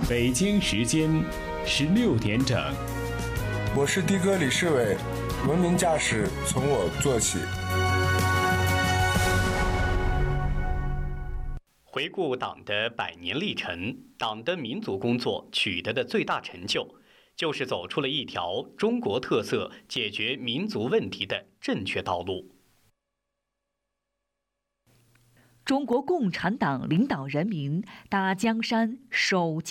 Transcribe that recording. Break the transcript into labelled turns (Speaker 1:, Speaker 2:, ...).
Speaker 1: 北京时间16点整，
Speaker 2: 我是的哥李世伟，文明驾驶从我做起。
Speaker 3: 回顾党的100年历程，党的民族工作取得的最大成就，就是走出了一条中国特色解决民族问题的正确道路。
Speaker 4: 中国共产党领导人民搭江山守江